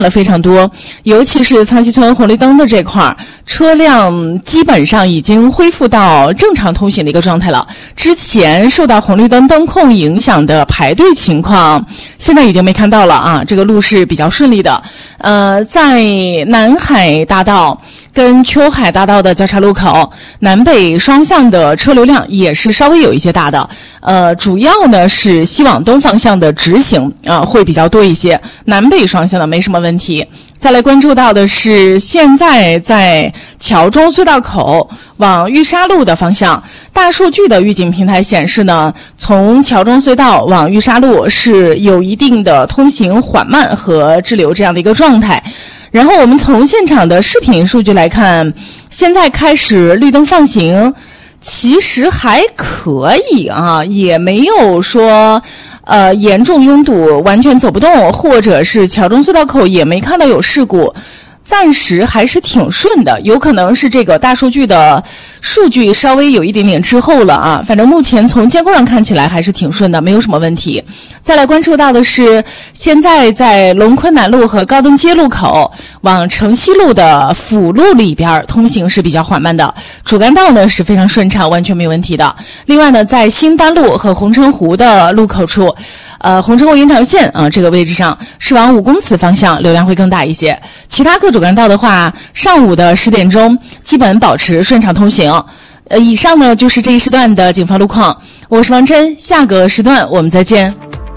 了非常多，尤其是苍溪村红绿灯的这块，车辆基本上已经恢复到正常通行的一个状态了。之前受到红绿灯灯控影响的排队情况，现在已经没看到了啊，这个路是比较顺利的。在南海大道跟秋海大道的交叉路口，南北双向的车流量也是稍微有一些大的。主要呢是西往东方向的直行会比较多一些，南北双向的没什么问题。再来关注到的是，现在在桥中隧道口往玉沙路的方向，大数据的预警平台显示呢，从桥中隧道往玉沙路是有一定的通行缓慢和滞留这样的一个状态。然后我们从现场的视频数据来看，现在开始绿灯放行，其实还可以啊，也没有说严重拥堵完全走不动，或者是桥中隧道口也没看到有事故，暂时还是挺顺的。有可能是这个大数据的数据稍微有一点点滞后了啊，反正目前从监控上看起来还是挺顺的，没有什么问题。再来关注到的是，现在在龙昆南路和高登街路口往城西路的辅路里边通行是比较缓慢的，主干道呢是非常顺畅，完全没有问题的。另外呢，在新丹路和红城湖的路口处，红城湖延长线这个位置上是往5公祠方向流量会更大一些。其他各主干道的话，上午的10点钟基本保持顺畅通行。以上呢就是这一时段的警方路况，我是王真，下个时段我们再见。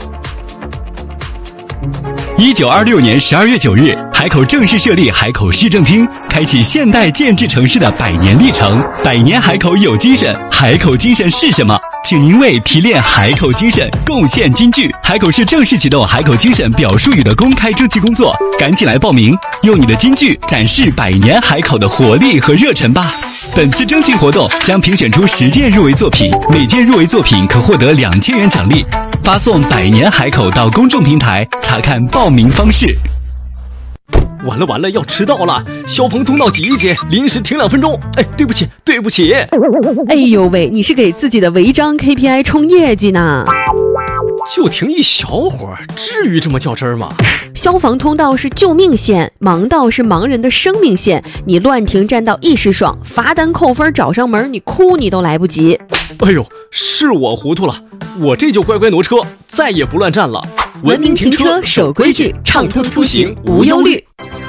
1926年12月9日，海口正式设立海口市政厅，开启现代建制城市的100年历程。100年海口有精神，海口精神是什么？请您为提炼海口精神贡献金句。海口市正式启动海口精神表述语的公开征集工作，赶紧来报名，用你的金句展示100年海口的活力和热忱吧。本次征集活动将评选出10件入围作品，每件入围作品可获得2000元奖励。发送100年海口到公众平台查看报名方式。 完了，要迟到了！消防通道挤一挤，临时停2分钟。哎，对不起。 哎呦喂，你是给自己的违章 KPI 冲业绩呢？ 就停一小会儿，至于这么较真儿吗？ 消防通道是救命线，盲道是盲人的生命线。你乱停占道一时爽，罚单扣分找上门，你哭你都来不及。 哎呦，是我糊涂了，我这就乖乖挪车，再也不乱站了。 文明停车，守规矩，畅通出行无忧虑。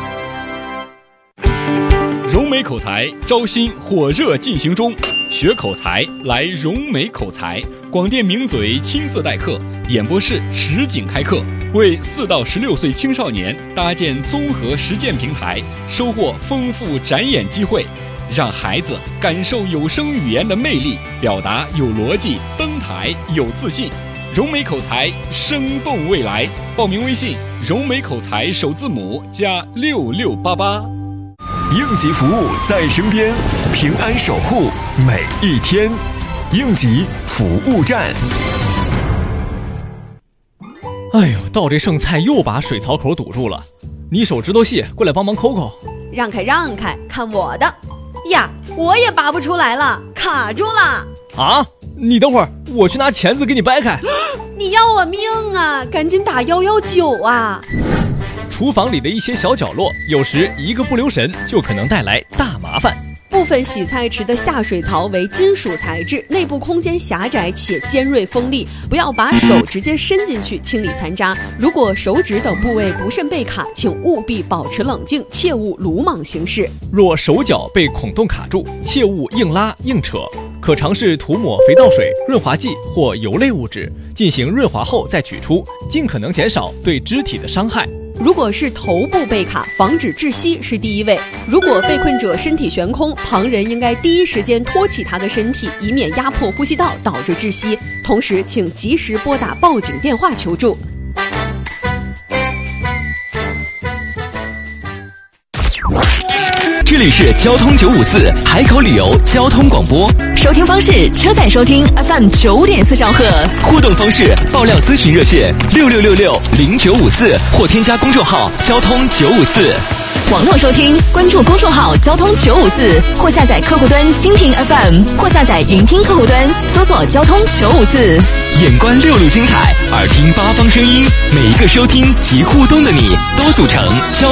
融美口才招新火热进行中，学口才来融美口才，广电名嘴亲自代课，演播室实景开课，为4到16岁青少年搭建综合实践平台，收获丰富展演机会，让孩子感受有声语言的魅力，表达有逻辑，登台有自信。融美口才，生动未来。报名微信：融美口才首字母加6688。 应急服务在身边，平安守护每一天。应急服务站。 哎呦，倒这剩菜又把水槽口堵住了，你手指头细，过来帮忙抠抠。 让开，看我的呀！我也拔不出来了，卡住了。 啊！你等会儿，我去拿钳子给你掰开。 你要我命啊！赶紧打119啊！ 厨房里的一些小角落，有时一个不留神就可能带来大麻烦。 部分洗菜池的下水槽为金属材质，内部空间狭窄且尖锐锋利，不要把手直接伸进去清理残渣。如果手指等部位不慎被卡，请务必保持冷静，切勿鲁莽行事。 若手脚被孔洞卡住，切勿硬拉硬扯，可尝试涂抹肥皂水、润滑剂或油类物质，进行润滑后再取出，尽可能减少对肢体的伤害。 如果是头部被卡，防止窒息是第一位。如果被困者身体悬空，旁人应该第一时间托起他的身体，以免压迫呼吸道导致窒息。同时，请及时拨打报警电话求助。 这里是交通954海口旅游交通广播， 收听方式：车载收听 FM 9.4兆赫， 互动方式：爆料咨询热线66660954或添加公众号交通954。 网络收听，关注公众号交通954，或下载客户端蜻蜓 FM， 或下载云听客户端，搜索交通954。 眼观6路精彩，耳听8方声音，每一个收听及互动的你，都组成交